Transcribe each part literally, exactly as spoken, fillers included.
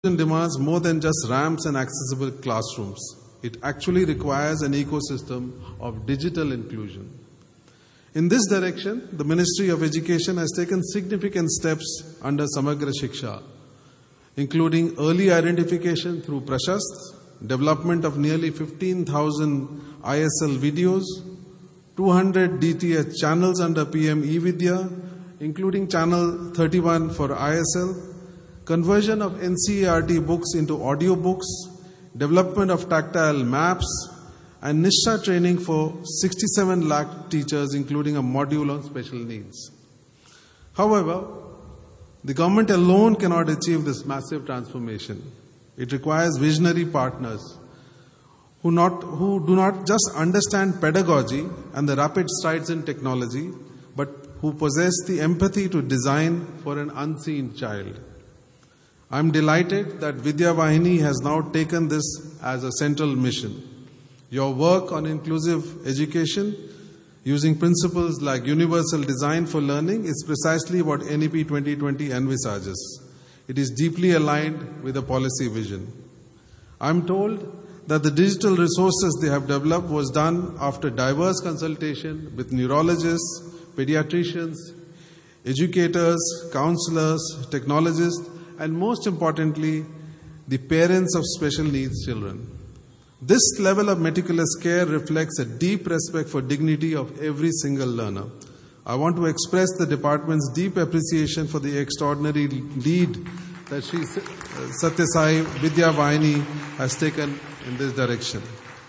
demands more than just ramps and accessible classrooms. It actually requires an ecosystem of digital inclusion. In this direction, the Ministry of Education has taken significant steps under Samagra Shiksha, including early identification through Prashast, development of nearly fifteen thousand I S L videos, two hundred D T H channels under P M eVidya, including channel thirty-one for I S L, conversion of N C E R T books into audio books, development of tactile maps, and Nishtha training for sixty-seven lakh teachers, including a module on special needs. However, the government alone cannot achieve this massive transformation. It requires visionary partners who, not, who do not just understand pedagogy and the rapid strides in technology, but who possess the empathy to design for an unseen child. I am delighted that Vidya Vahini has now taken this as a central mission. Your work on inclusive education using principles like universal design for learning is precisely what N E P twenty twenty envisages. It is deeply aligned with the policy vision. I am told that the digital resources they have developed was done after diverse consultation with neurologists, pediatricians, educators, counselors, technologists, and most importantly, the parents of special needs children. This level of meticulous care reflects a deep respect for dignity of every single learner. I want to express the department's deep appreciation for the extraordinary lead that Shri Satya Sai Vidya Vahini has taken in this direction.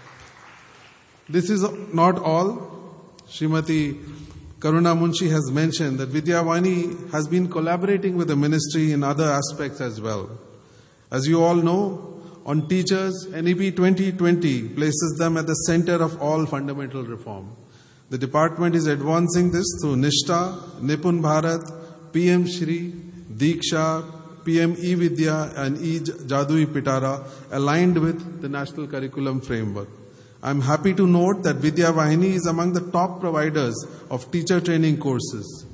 This is not all. Srimati Karuna Munshi has mentioned that Vidya Vahini has been collaborating with the ministry in other aspects as well. As you all know, on teachers, N E P twenty twenty places them at the center of all fundamental reform. The department is advancing this through Nishtha, Nipun Bharat, P M Shri, Diksha, P M eVidya and E-Jadui Pitara, aligned with the National Curriculum Framework. I am happy to note that Vidya Vahini is among the top providers of teacher training courses.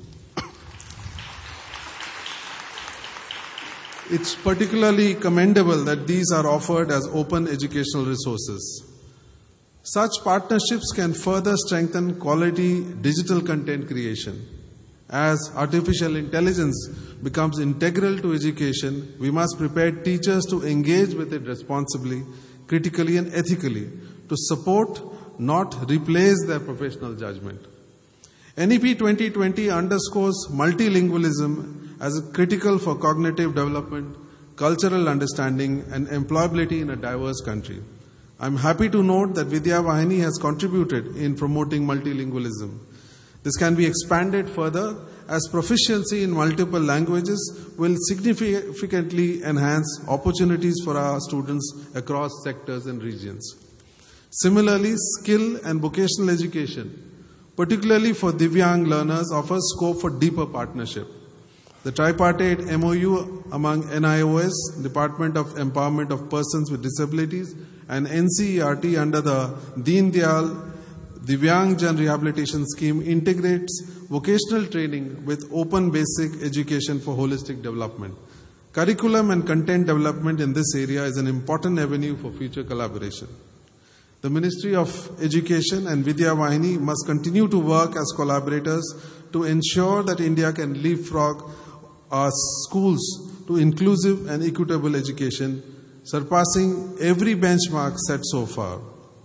It's particularly commendable that these are offered as open educational resources. Such partnerships can further strengthen quality digital content creation. As artificial intelligence becomes integral to education, we must prepare teachers to engage with it responsibly, critically and ethically, to support, not replace their professional judgment. N E P twenty twenty underscores multilingualism as critical for cognitive development, cultural understanding, and employability in a diverse country. I am happy to note that Vidya Vahini has contributed in promoting multilingualism. This can be expanded further as proficiency in multiple languages will significantly enhance opportunities for our students across sectors and regions. Similarly, skill and vocational education, particularly for Divyang learners, offers scope for deeper partnership. The tripartite M O U among N I O S, Department of Empowerment of Persons with Disabilities, and N C E R T under the Deen Dayal Divyang Jan Rehabilitation Scheme integrates vocational training with open basic education for holistic development. Curriculum and content development in this area is an important avenue for future collaboration. The Ministry of Education and Vidya Vahini must continue to work as collaborators to ensure that India can leapfrog our schools to inclusive and equitable education, surpassing every benchmark set so far.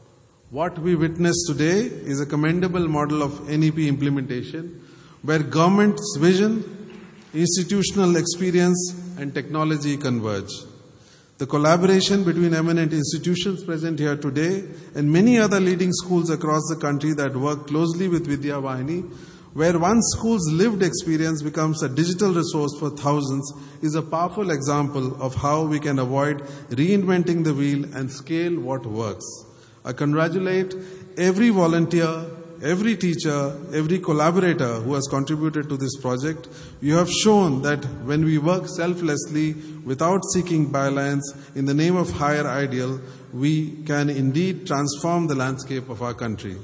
What we witness today is a commendable model of N E P implementation, where government's vision, institutional experience, and technology converge. The collaboration between eminent institutions present here today and many other leading schools across the country that work closely with Vidya Vahini, where one school's lived experience becomes a digital resource for thousands, is a powerful example of how we can avoid reinventing the wheel and scale what works. I congratulate every volunteer, every teacher, every collaborator who has contributed to this project. You have shown that when we work selflessly, without seeking bylines, in the name of higher ideal, we can indeed transform the landscape of our country.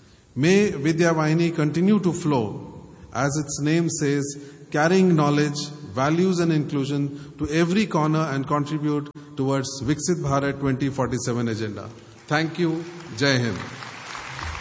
May Vidya Vahini continue to flow, as its name says, carrying knowledge, values and inclusion to every corner and contribute towards Viksit Bharat twenty forty-seven agenda. Thank you. Jai Hind.